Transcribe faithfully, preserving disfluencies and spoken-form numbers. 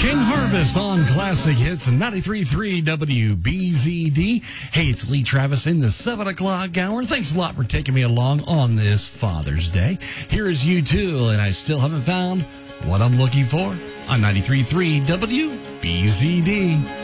King Harvest on Classic Hits and ninety-three point three W B Z D. Hey, it's Lee Travis in the seven o'clock hour. Thanks a lot for taking me along on this Father's Day. Here is U two, and I still haven't found what I'm looking for on ninety-three point three W B Z D.